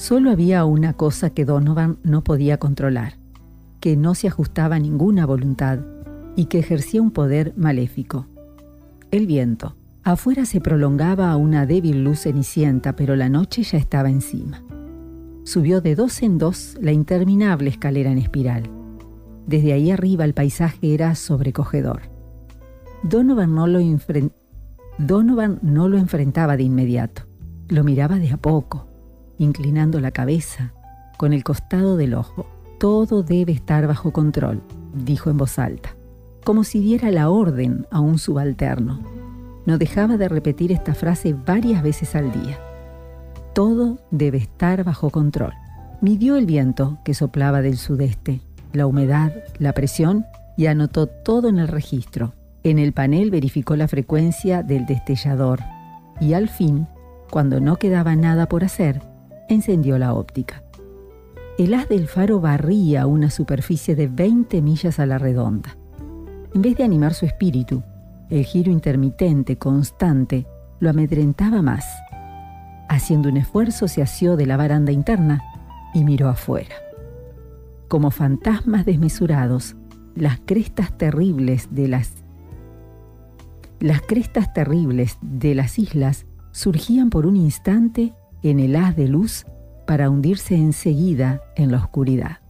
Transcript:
Solo había una cosa que Donovan no podía controlar, que no se ajustaba a ninguna voluntad y que ejercía un poder maléfico: el viento. Afuera se prolongaba una débil luz cenicienta, pero la noche ya estaba encima. Subió de 2 en 2 la interminable escalera en espiral. Desde ahí arriba el paisaje era sobrecogedor. Donovan no lo enfrentaba de inmediato. Lo miraba de a poco, inclinando la cabeza con el costado del ojo. «Todo debe estar bajo control», dijo en voz alta, como si diera la orden a un subalterno. No dejaba de repetir esta frase varias veces al día. Todo debe estar bajo control. Midió el viento que soplaba del sudeste, la humedad, la presión, y anotó todo en el registro. En el panel verificó la frecuencia del destellador y al fin, cuando no quedaba nada por hacer, encendió la óptica. El haz del faro barría una superficie de 20 millas a la redonda. En vez de animar su espíritu, el giro intermitente, constante, lo amedrentaba más. Haciendo un esfuerzo, se asió de la baranda interna y miró afuera. Como fantasmas desmesurados, las crestas terribles de las islas surgían por un instante en el haz de luz para hundirse enseguida en la oscuridad.